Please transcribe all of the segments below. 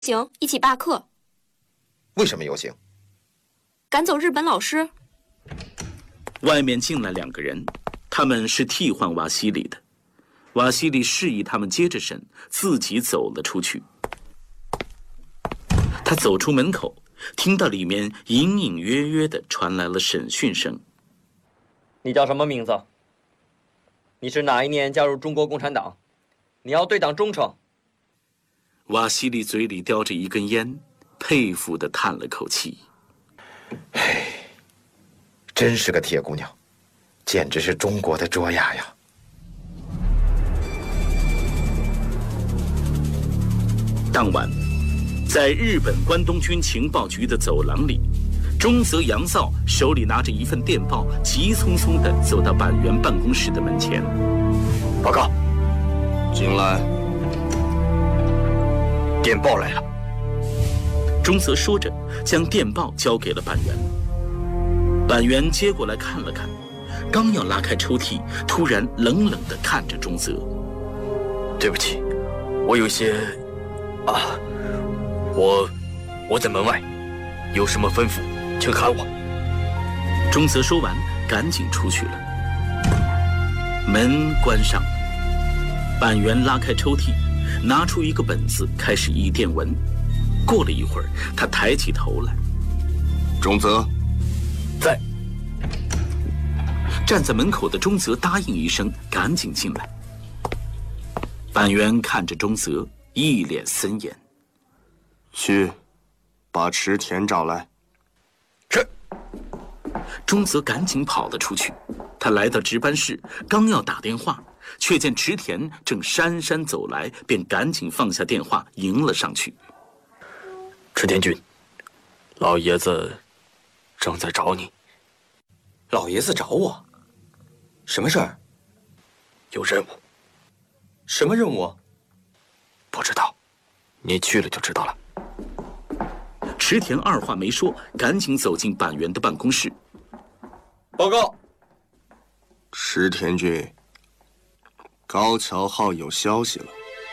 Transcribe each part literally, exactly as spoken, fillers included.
行，一起罢课。 为什么游行？ 赶走日本老师。 外面进来两个人，他们是替换瓦西里的。瓦西里示意他们接着审，自己走了出去。他走出门口，听到里面隐隐约约地传来了审讯声。 你叫什么名字？你是哪一年加入中国共产党？你要对党忠诚。 瓦西里嘴里叼着一根烟，佩服地叹了口气。 唉，真是个铁姑娘，简直是中国的卓雅呀！ 当晚，在日本关东军情报局的走廊里，中泽洋造手里拿着一份电报，急匆匆地走到板垣办公室的门前。 报告，进来，电报来了。 中泽说着，将电报交给了板垣。板垣接过来看了看，刚要拉开抽屉，突然冷冷地看着中泽。 对不起，我有些……啊，我我在门外，有什么吩咐，请喊我。 中泽说完，赶紧出去了。门关上了，板垣拉开抽屉，拿出一个本子，开始译电文。过了一会儿，他抬起头来。 中泽，在。 站在门口的中泽答应一声，赶紧进来。板垣看着中泽，一脸森严。 去，把池田找来。 是。 中泽赶紧跑了出去。他来到值班室，刚要打电话，却见池田正姗姗走来，便赶紧放下电话，迎了上去。 池田君，老爷子正在找你。 老爷子找我？什么事儿？ 有任务。 什么任务？ 不知道，你去了就知道了。 池田二话没说，赶紧走进板垣的办公室。 报告， 池田君，高桥号有消息了，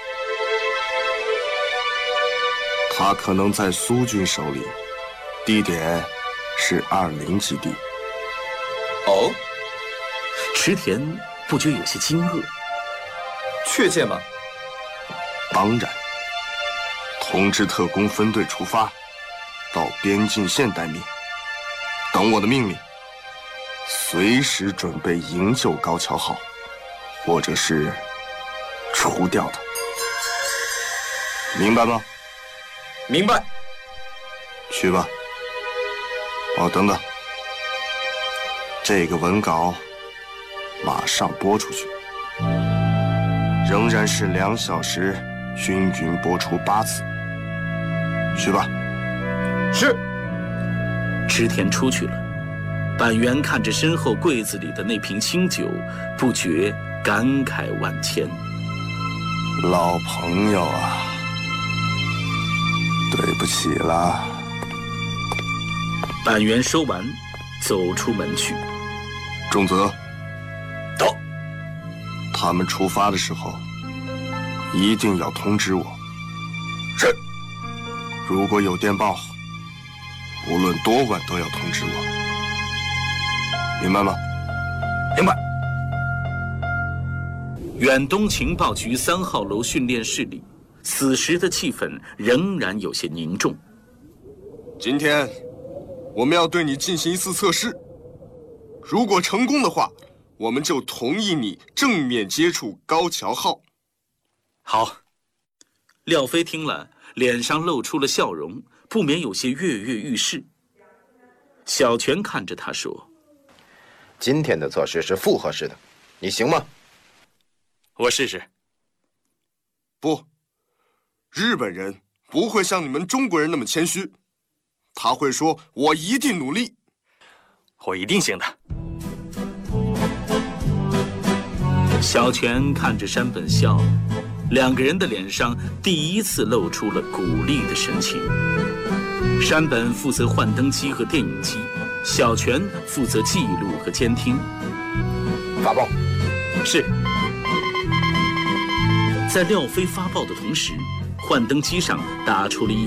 他可能在苏军手里，地点是二零基地。 哦， 池田不觉有些惊愕。 确切吗？ 当然，通知特工分队出发，到边境线待命，等我的命令，随时准备营救高桥号，或者是除掉它。明白吗？ 明白。 去吧。哦，等等，这个文稿马上播出去，仍然是两小时均匀播出八次。去吧。 是。 池田出去了，板垣看着身后柜子里的那瓶清酒，不觉感慨万千。 老朋友啊，对不起啦。 板垣说完，走出门去。 中泽， 到。 他们出发的时候，一定要通知我。 是。 如果有电报，无论多晚都要通知我。明白吗？ 明白。 远东情报局三号楼训练室里，此时的气氛仍然有些凝重。 今天我们要对你进行一次测试，如果成功的话，我们就同意你正面接触高桥号。 好。 廖飞听了，脸上露出了笑容，不免有些跃跃欲试。小泉看着他说：“ 今天的测试是复合式的，你行吗？” 我试试。 不，日本人不会像你们中国人那么谦虚，他会说：“我一定努力。” 我一定行的。 小泉看着山本笑，两个人的脸上第一次露出了鼓励的神情。山本负责幻灯机和电影机，小泉负责记录和监听。 发报。 是。在廖飞发报的同时， 幻灯机上打出了一